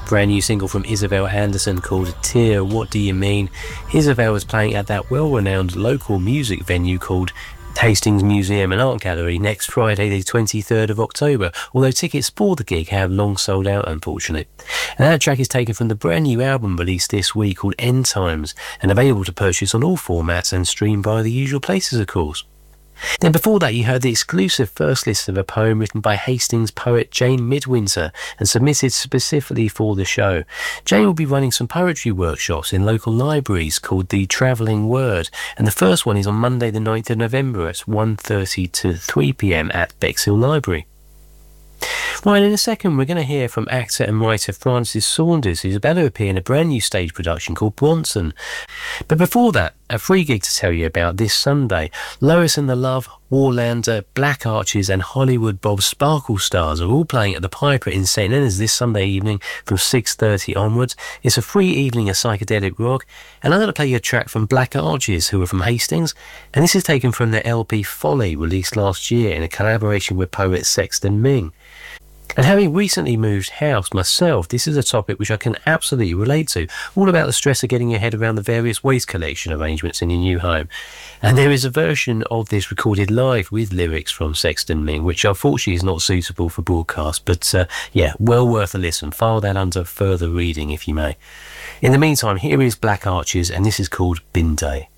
Brand new single from Isabel Anderson called Tear, What Do You Mean? Isabel was playing at that well-renowned local music venue called Hastings Museum and Art Gallery next Friday the 23rd of October, although tickets for the gig have long sold out, unfortunately. And that track is taken from the brand new album released this week called End Times, and available to purchase on all formats and stream via the usual places, of course. Then before that, you heard the exclusive first list of a poem written by Hastings poet Jane Midwinter and submitted specifically for the show. Jane will be running some poetry workshops in local libraries called The Travelling Word, and the first one is on Monday the 9th of November at 1:30 to 3 p.m. at Bexhill Library. Right, in a second we're going to hear from actor and writer Francis Saunders, who's about to appear in a brand new stage production called Bronson. But before that, a free gig to tell you about this Sunday. Lois and the Love, Warlander, Black Arches and Hollywood Bob Sparkle Stars are all playing at the Piper in St Leonard's this Sunday evening from 6:30 onwards. It's a free evening of psychedelic rock, and I'm going to play you a track from Black Arches, who are from Hastings, and this is taken from their LP Folly, released last year in a collaboration with poet Sexton Ming. And having recently moved house myself, this is a topic which I can absolutely relate to, all about the stress of getting your head around the various waste collection arrangements in your new home. And there is a version of this recorded live with lyrics from Sexton Ming, which unfortunately is not suitable for broadcast, but yeah, well worth a listen. File that under further reading if you may. In the meantime, here is Black Arches, and this is called Bin Day.